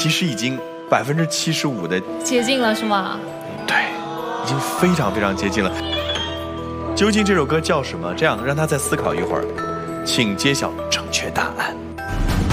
其实已经75%的接近了，是吗？ 对，已经非常非常接近了。究竟这首歌叫什么？这样让他再思考一会儿，请揭晓正确答案。